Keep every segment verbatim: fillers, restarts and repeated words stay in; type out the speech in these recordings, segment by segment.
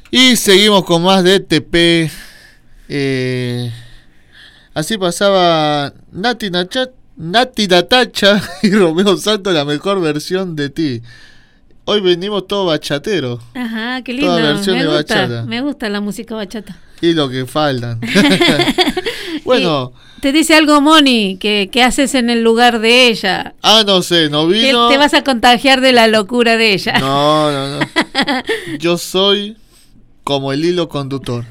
Y seguimos con más de T P. Eh, así pasaba Nati Nachat, Nati Natacha y Romeo Santos, la mejor versión de ti. Hoy venimos todo bachatero. Ajá, qué lindo. Toda versión me de gusta, bachata. me gusta la música bachata. Y lo que faltan. Bueno. Y te dice algo, Moni, que, que haces en el lugar de ella. Ah, no sé, no vino. Que te vas a contagiar de la locura de ella. No, no, no. Yo soy como el hilo conductor.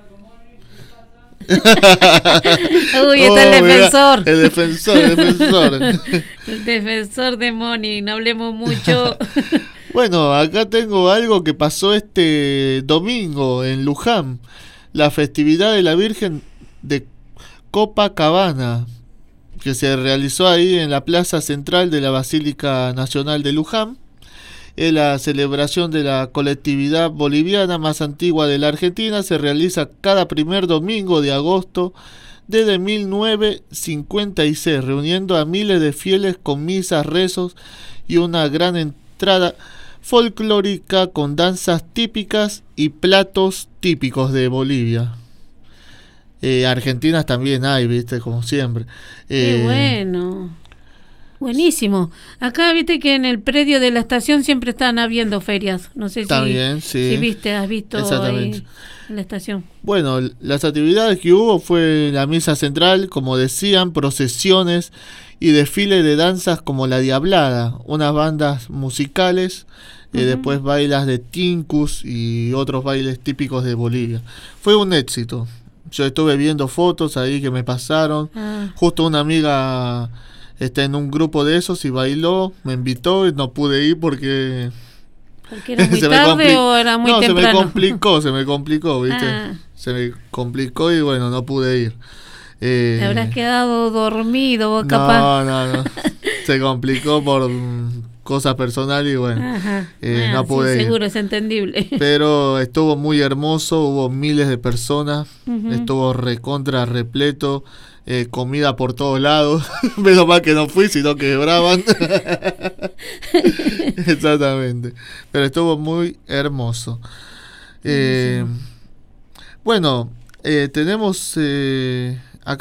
Uy, está el Oh, defensor. Mira, el defensor, el defensor. El defensor de Moni, no hablemos mucho. Bueno, acá tengo algo que pasó este domingo en Luján. La festividad de la Virgen de Copacabana, que se realizó ahí en la plaza central de la Basílica Nacional de Luján. Es la celebración de la colectividad boliviana más antigua de la Argentina. Se realiza cada primer domingo de agosto desde mil novecientos cincuenta y seis, reuniendo a miles de fieles con misas, rezos y una gran entrada folclórica con danzas típicas y platos típicos de Bolivia. Eh, Argentinas también hay, viste, como siempre. Qué Eh, bueno. Buenísimo. Acá viste que en el predio de la estación siempre están habiendo ferias. No sé si, También, sí. si viste, has visto Exactamente. ahí en la estación. Bueno, las actividades que hubo fue la misa central, como decían, procesiones y desfiles de danzas como la Diablada, unas bandas musicales, uh-huh. eh, después bailas de tincus y otros bailes típicos de Bolivia. Fue un éxito. Yo estuve viendo fotos ahí que me pasaron. Ah. Justo una amiga está en un grupo de esos y bailó, me invitó y no pude ir porque... ¿Porque era muy tarde compli- o era muy no, temprano? No, se me complicó, se me complicó, ¿viste? Ah. Se me complicó y bueno, no pude ir. Eh, Te habrás quedado dormido vos, no, capaz. No, no, no. Se complicó por cosas personales y bueno, eh, ah, no pude sí, ir. Seguro, es entendible. Pero estuvo muy hermoso, hubo miles de personas, uh-huh. estuvo recontra repleto. Eh, comida por todos lados. Menos mal que no fui, sino que quebraban. Exactamente. Pero estuvo muy hermoso. Eh, sí. Bueno, eh, tenemos eh,